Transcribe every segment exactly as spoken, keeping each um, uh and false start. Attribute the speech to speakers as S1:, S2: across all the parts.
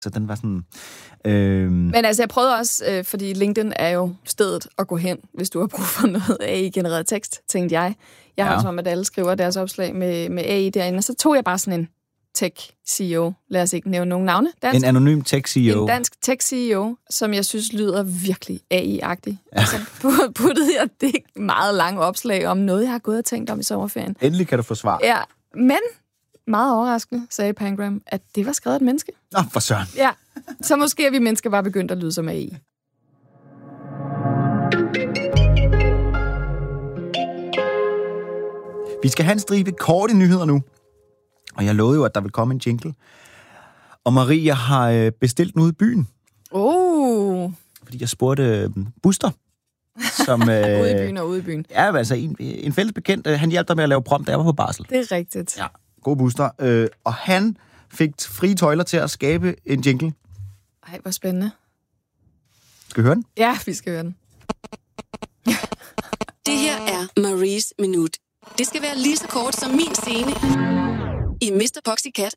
S1: Så den var sådan... Øh...
S2: Men altså, jeg prøvede også, øh, fordi LinkedIn er jo stedet at gå hen, hvis du har brug for noget A I-genereret tekst, tænkte jeg. Jeg har ja. som, at alle skriver deres opslag med, med A I derinde, og så tog jeg bare sådan en tech-C E O. Lad os ikke nævne nogen navne. Dansk.
S1: En anonym tech-C E O.
S2: En dansk tech-C E O, som jeg synes lyder virkelig A I-agtig. Ja. Altså puttede jeg det meget lange opslag om noget, jeg har gået og tænkt om i sommerferien.
S1: Endelig kan du få svar.
S2: Ja, men meget overraskende, sagde Pangram, at det var skrevet et menneske.
S1: Nå, for søren.
S2: Ja, så måske er vi mennesker bare begyndt at lyde som A I.
S1: Vi skal have en stribe korte nyheder nu. Og jeg lovede jo, at der vil komme en jingle. Og Marie har bestilt den ude i byen.
S2: Oh.
S1: Fordi jeg spurgte Buster. Som,
S2: øh, ude i byen og ude i byen.
S1: Ja, altså en, en fælles bekendt. Han hjalp dig med at lave prompt, da jeg var på barsel.
S2: Det er rigtigt.
S1: Ja, god Buster. Øh, og han fik frie tøjler til at skabe en jingle.
S2: Ej, hvor spændende.
S1: Skal vi høre den?
S2: Ja, vi skal høre den.
S3: Det her er Maries Minut. Det skal være lige så kort som min scene i mister Poxycat.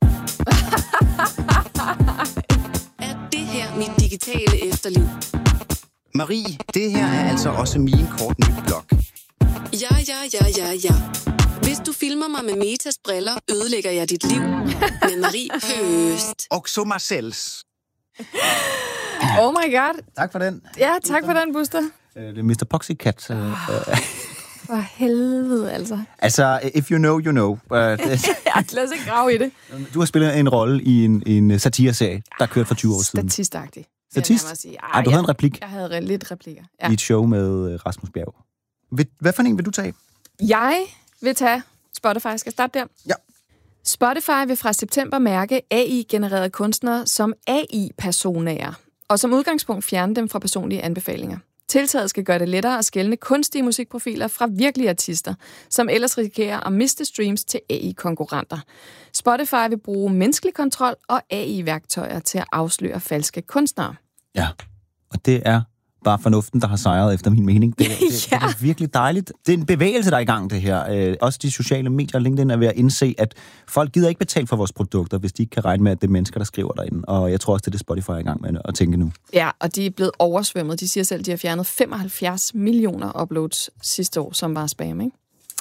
S3: Er det her mit digitale efterliv?
S4: Marie, det her er altså også min kort nye blog.
S3: Ja, ja, ja, ja, ja. Hvis du filmer mig med Metas briller, ødelægger jeg dit liv. Med Marie Høst.
S4: Og så Marcells.
S2: Oh my god.
S1: Tak for den.
S2: Ja, tak for den, Buster.
S1: Det er mister Poxycat.
S2: For helvede, altså.
S1: Altså, if you know, you know. Uh,
S2: ja, lad os ikke grave i det.
S1: Du har spillet en rolle i en, en satireserie, der kørte for tyve år siden.
S2: Statistagtigt.
S1: Statist? Ej, du havde en replik.
S2: Jeg havde lidt replikker. Ja.
S1: I et show med Rasmus Bjerg. Hvad for en vil du tage?
S2: Jeg vil tage Spotify. Skal jeg starte der?
S1: Ja.
S2: Spotify vil fra september mærke A I-genererede kunstnere som A I-personaer, og som udgangspunkt fjerne dem fra personlige anbefalinger. Tiltaget skal gøre det lettere at skelne kunstige musikprofiler fra virkelige artister, som ellers risikerer at miste streams til A I-konkurrenter. Spotify vil bruge menneskelig kontrol og A I-værktøjer til at afsløre falske kunstnere.
S1: Ja, og det er bare fornuften, der har sejret efter min mening. Det, det,
S2: ja.
S1: det er virkelig dejligt. Det er en bevægelse, der er i gang, det her. Øh, også de sociale medier og LinkedIn er ved at indse, at folk gider ikke betale for vores produkter, hvis de ikke kan regne med, at det er mennesker, der skriver derinde. Og jeg tror også, det er det Spotify er i gang med at tænke nu.
S2: Ja, og de er blevet oversvømmet. De siger selv, at de har fjernet femoghalvfjerds millioner uploads sidste år, som var spam, ikke?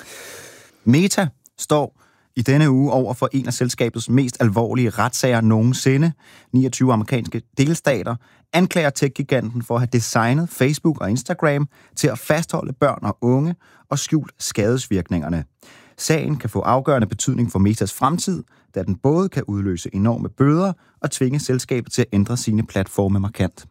S1: Meta står i denne uge over for en af selskabets mest alvorlige retssager nogensinde. niogtyve amerikanske delstater anklager tech-giganten for at have designet Facebook og Instagram til at fastholde børn og unge og skjult skadesvirkningerne. Sagen kan få afgørende betydning for Metas fremtid, da den både kan udløse enorme bøder og tvinge selskabet til at ændre sine platforme markant.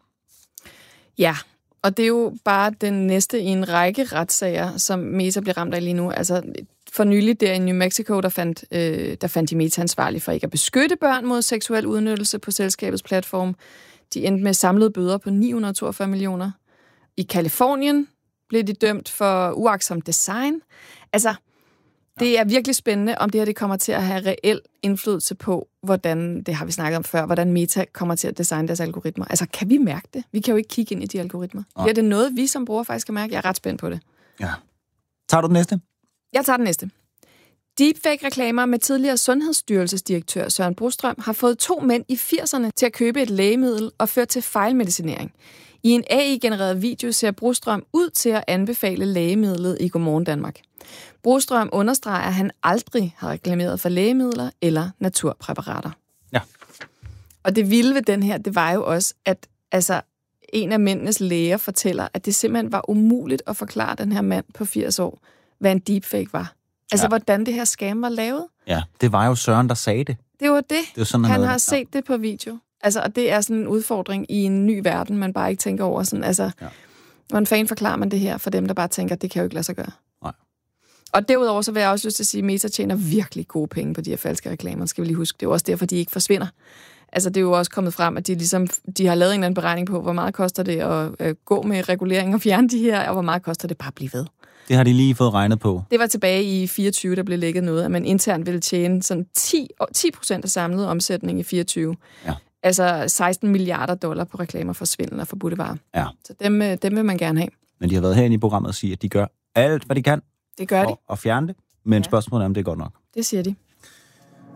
S2: Ja, og det er jo bare den næste i en række retssager, som Meta bliver ramt af lige nu. Altså for nylig der i New Mexico, der fandt, øh, der fandt de Meta ansvarlige for ikke at beskytte børn mod seksuel udnyttelse på selskabets platform. De endte med samlede bøder på ni hundrede og toogfyrre millioner. I Kalifornien blev de dømt for uagtsomt design. Altså, det er virkelig spændende, om det her det kommer til at have reel indflydelse på, hvordan, det har vi snakket om før, hvordan Meta kommer til at designe deres algoritmer. Altså, kan vi mærke det? Vi kan jo ikke kigge ind i de algoritmer. Ja. Er det noget, vi som bruger faktisk kan mærke? Jeg er ret spændt på det.
S1: Ja. Tager du den næste?
S2: Jeg tager den næste. Deepfake-reklamer med tidligere Sundhedsstyrelsesdirektør Søren Brostrøm har fået to mænd i firserne til at købe et lægemiddel og ført til fejlmedicinering. I en A I-genereret video ser Brostrøm ud til at anbefale lægemidlet i Godmorgen Danmark. Brostrøm understreger, at han aldrig har reklameret for lægemidler eller naturpræparater.
S1: Ja.
S2: Og det vilde ved den her, det var jo også, at altså, en af mændenes læger fortæller, at det simpelthen var umuligt at forklare den her mand på firs år, hvad en deepfake var. Altså, ja. Hvordan det her scam var lavet.
S1: Ja, det var jo Søren, der sagde det.
S2: Det var det. det var sådan, han, han har
S1: det.
S2: set det på video. Altså, og det er sådan en udfordring i en ny verden, man bare ikke tænker over. Sådan, altså, ja. Hvordan fanden forklarer man det her for dem, der bare tænker, at det kan jo ikke lade sig gøre?
S1: Nej.
S2: Og derudover så vil jeg også lyst til at sige, at Meta tjener virkelig gode penge på de her falske reklamer, skal vi lige huske. Det er jo også derfor, de ikke forsvinder. Altså, det er jo også kommet frem, at de, ligesom, de har lavet en eller anden beregning på, hvor meget koster det at øh, gå med regulering og fjerne de her, og hvor meget koster det bare at blive ved.
S1: Det har de lige fået regnet på.
S2: Det var tilbage i fireogtyve, der blev lægget noget, at man internt ville tjene sådan ti procent af samlet omsætning i fireogtyve.
S1: Ja.
S2: Altså seksten milliarder dollar på reklamer for svindel og forbudte varer.
S1: Ja.
S2: Så dem, dem vil man gerne have.
S1: Men de har været herinde i programmet og sige, at de gør alt, hvad de kan
S2: det gør
S1: for
S2: de.
S1: at fjerne det. Men ja. Spørgsmålet er, om det er godt nok.
S2: Det siger de.